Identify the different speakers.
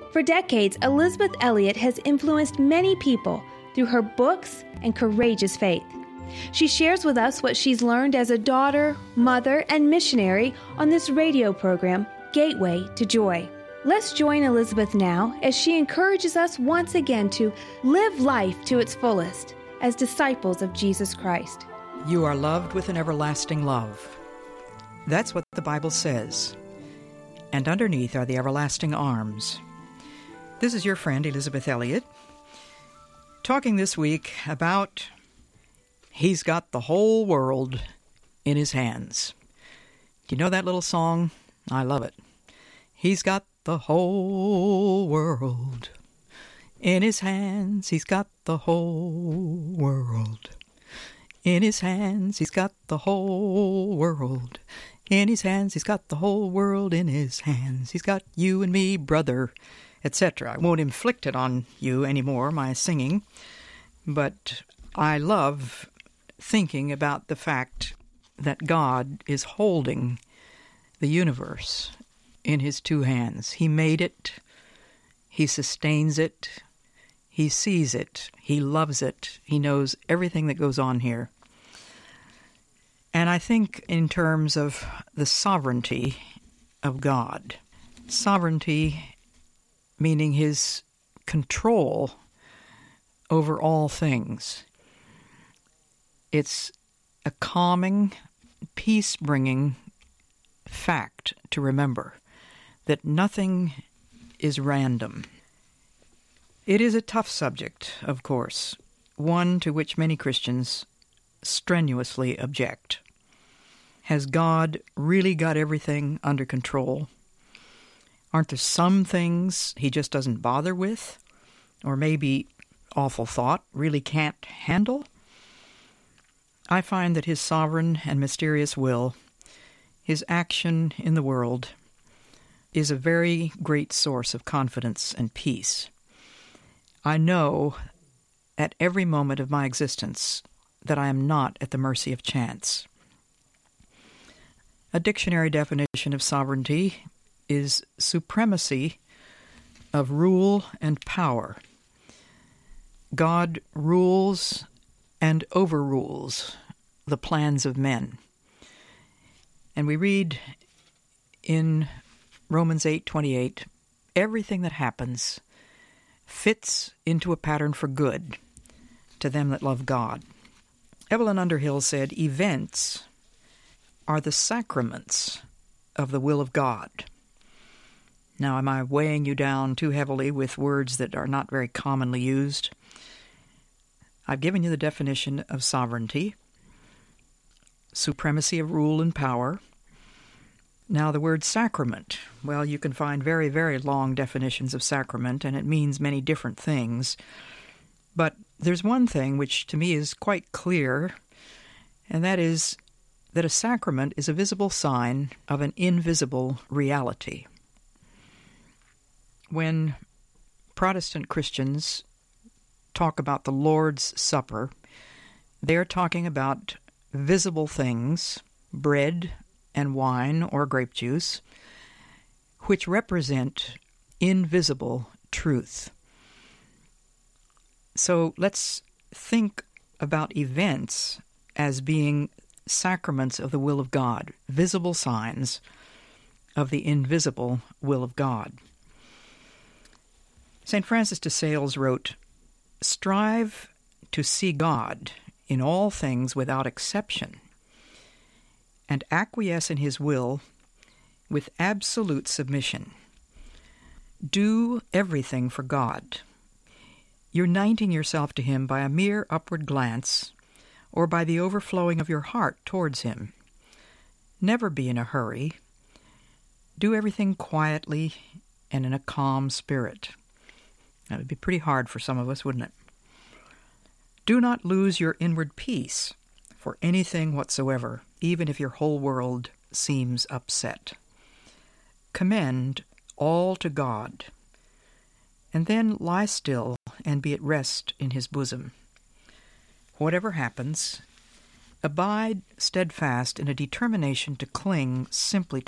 Speaker 1: For decades, Elisabeth Elliot has influenced many people through her books and courageous faith. She shares with us what she's learned as a daughter, mother, and missionary on this radio program, Gateway to Joy. Let's join Elisabeth now as she encourages us once again to live life to its fullest as disciples of Jesus Christ.
Speaker 2: You are loved with an everlasting love. That's what the Bible says. And underneath are the everlasting arms. This is your friend, Elisabeth Elliot, talking this week about He's got the whole world in His hands. Do you know that little song? I love it. He's got the whole world in His hands. He's got the whole world in His hands. He's got the whole world in His hands. He's got the whole world in His hands. He's got you and me, brother, etc. I won't inflict it on you anymore, my singing, but I love thinking about the fact that God is holding the universe in His two hands. He made it, He sustains it, He sees it, He loves it, He knows everything that goes on here. And I think in terms of the sovereignty of God, sovereignty meaning His control over all things. It's a calming, peace-bringing fact to remember that nothing is random. It is a tough subject, of course, one to which many Christians strenuously object. Has God really got everything under control? Aren't there some things He just doesn't bother with? Or maybe, awful thought, really can't handle? I find that His sovereign and mysterious will, His action in the world, is a very great source of confidence and peace. I know at every moment of my existence that I am not at the mercy of chance. A dictionary definition of sovereignty is supremacy of rule and power. God rules and overrules the plans of men. And we read in Romans 8:28, everything that happens fits into a pattern for good to them that love God. Evelyn Underhill said, events are the sacraments of the will of God. Now, am I weighing you down too heavily with words that are not very commonly used? I've given you the definition of sovereignty, supremacy of rule and power. Now, the word sacrament, well, you can find very, very long definitions of sacrament, and it means many different things. But there's one thing which to me is quite clear, and that is that a sacrament is a visible sign of an invisible reality. When Protestant Christians talk about the Lord's Supper, they're talking about visible things, bread and wine or grape juice, which represent invisible truth. So let's think about events as being sacraments of the will of God, visible signs of the invisible will of God. St. Francis de Sales wrote, "Strive to see God in all things without exception, and acquiesce in His will with absolute submission. Do everything for God, uniting yourself to Him by a mere upward glance or by the overflowing of your heart towards Him. Never be in a hurry. Do everything quietly and in a calm spirit." That would be pretty hard for some of us, wouldn't it? "Do not lose your inward peace for anything whatsoever, even if your whole world seems upset. Commend all to God, and then lie still and be at rest in His bosom. Whatever happens, abide steadfast in a determination to cling simply